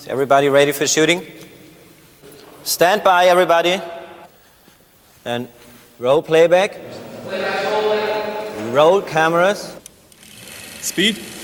Everybody ready for shooting? Stand by, everybody. And roll playback. Roll cameras. Speed.